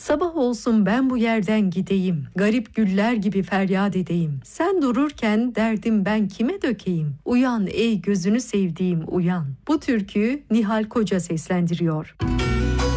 Sabah olsun ben bu yerden gideyim, garip güller gibi feryat edeyim. Sen dururken derdim ben kime dökeyim? Uyan ey gözünü sevdiğim uyan. Bu türküyü Nihal Koca seslendiriyor.